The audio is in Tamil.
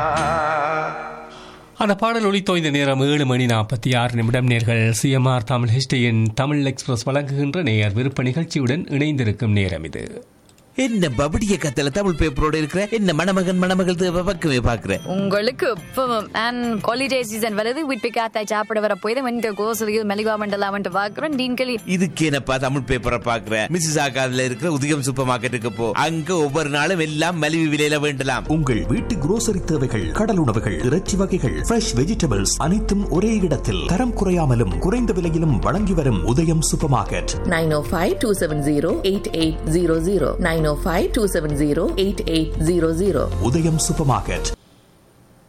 அந்த பாடல் ஒலித்தோய்ந்த நேரம் 7:46 நேர்கள் சிஎம்ஆர் தமிழ் ஹிஸ்டரியின் தமிழ் எக்ஸ்பிரஸ் வழங்குகின்ற நேயர் விருப்ப நிகழ்ச்சியுடன் இணைந்திருக்கும் நேரம் இது. என்ன பபடிய கத்தல தமிழ் பேப்பரோட இருக்கிற என்ன மணமகள் பக்கமே பாக்குற உங்களுக்கு இப்பவும் அண்ட் ஹாலிடே சீசன் வருது வீட்டு காத்தாய் சாப்பிட வர போய் வந்து கோசலியும் மெலிவா மண்டலாம் வந்து பாக்குறேன் டீன்களி இதுக்கு என்னப்பா தமிழ் பேப்பரை பாக்குற மிஸ்ஸஸ் ஆகாதுல இருக்கிற உதயம் சூப்பர் மார்க்கெட்டுக்கு போ அங்க ஒவ்வொரு நாளும் எல்லாம் மலிவு விலையில வேண்டலாம். உங்கள் வீட்டு குரோசரி தேவைகள் கடல் உணவுகள் இறைச்சி வகைகள் ஃப்ரெஷ் வெஜிடபிள்ஸ் அனைத்தும் ஒரே இடத்தில் தரம் குறையாமலும் குறைந்த விலையிலும் வழங்கி வரும் உதயம் சூப்பர் மார்க்கெட் 905-270-8800 905-270-8800 உதயம் சூப்பர் மார்க்கெட்.